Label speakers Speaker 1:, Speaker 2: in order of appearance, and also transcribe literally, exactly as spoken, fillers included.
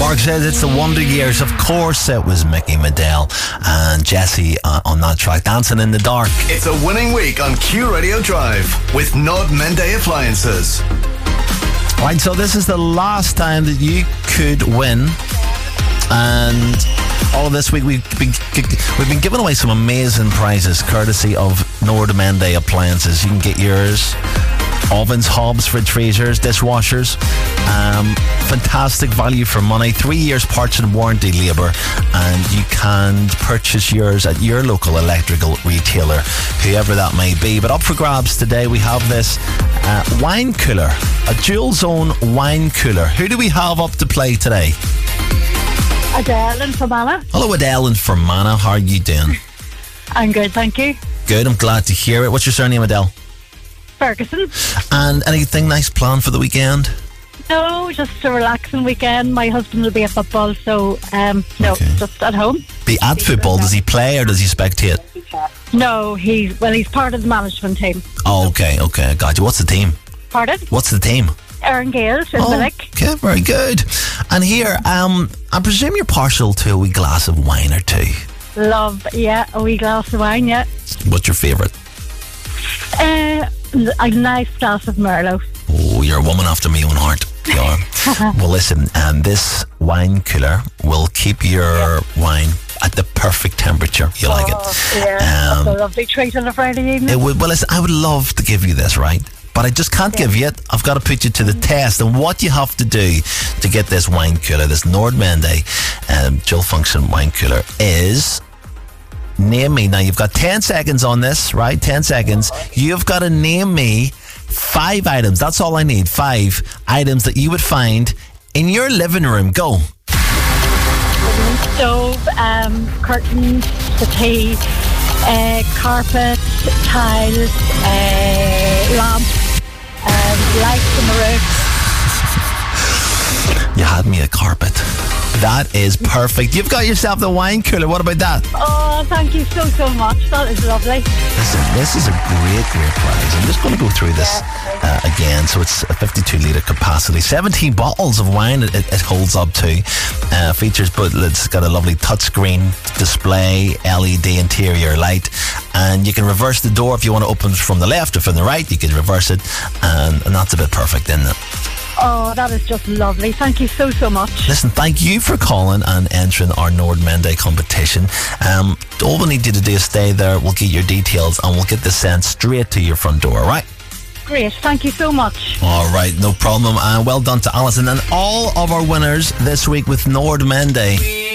Speaker 1: Mark says it's the Wonder Years. Of course it was Mickey Medell and Jesse uh, on that track, Dancing in the Dark.
Speaker 2: It's a winning week on Q Radio Drive with Nord Mende Appliances.
Speaker 1: Right, so this is the last time that you could win, and all of this week we've been, we've been giving away some amazing prizes courtesy of Nord Mende Appliances. You can get yours. Ovens, hobs, fridge freezers, dishwashers. Um, fantastic value for money. Three years parts and warranty labour, and you can purchase yours at your local electrical retailer, whoever that may be. But up for grabs today, we have this uh, wine cooler, a dual zone wine cooler. Who do we have up to play today?
Speaker 3: Adele in Fermanagh.
Speaker 1: Hello, Adele in Fermanagh. How are you doing?
Speaker 3: I'm good, thank you.
Speaker 1: Good, I'm glad to hear it. What's your surname, Adele?
Speaker 3: Ferguson.
Speaker 1: And anything nice planned for the weekend?
Speaker 3: No, just a relaxing weekend. My husband will be at football, so um, no,
Speaker 1: Okay.
Speaker 3: just at home.
Speaker 1: Be at football. Does he play or does he spectate?
Speaker 3: No, he's well, he's part of the management team.
Speaker 1: Oh, okay, okay, I got you. What's the team?
Speaker 3: Pardon?
Speaker 1: What's the team?
Speaker 3: Aaron Gales in
Speaker 1: Oh,
Speaker 3: Billick.
Speaker 1: okay, very good. And here, um, I presume you're partial to a wee glass of wine or two.
Speaker 3: Love, yeah, a wee glass of wine, yeah.
Speaker 1: What's your favourite?
Speaker 3: Uh, a nice glass of Merlot.
Speaker 1: Oh, you're a woman after my own heart. You are. Well, listen, um, this wine cooler will keep your wine at the perfect temperature. You like
Speaker 3: Oh,
Speaker 1: it?
Speaker 3: yeah,
Speaker 1: Um,
Speaker 3: that's a lovely treat on a Friday evening.
Speaker 1: It would, well, listen, I would love to give you this, right? But I just can't give you it. I've got to put you to the test. And what you have to do to get this wine cooler, this Nord Mende um, dual function wine cooler, is name me. Now, you've got ten seconds on this, right? ten seconds. You've got to name me five items. That's all I need. Five items that you would find in your living room. Go.
Speaker 3: Stove, um, curtains, settee, uh, carpet, tiles, uh, lamps, um, lights on the roof.
Speaker 1: You had me a carpet. That is perfect. You've got yourself the wine cooler. What about that?
Speaker 3: Oh, thank you so, so much. That is lovely.
Speaker 1: Listen, this is a great, great prize. I'm just going to go through this uh, again. So it's a fifty-two litre capacity. seventeen bottles of wine it, it holds up to. Uh, features, but it's got a lovely touchscreen display, L E D interior light. And you can reverse the door if you want to open it from the left or from the right. You can reverse it. And, and that's a bit perfect, isn't it?
Speaker 3: Oh, that is just lovely. Thank you so, so much.
Speaker 1: Listen, thank you for calling and entering our Nord Mende competition. Um, all we need you to do is stay there. We'll get your details and we'll get this sent straight to your front door, all right?
Speaker 3: Great. Thank you so much.
Speaker 1: All right, no problem. And well done to Alison and all of our winners this week with Nord Mende.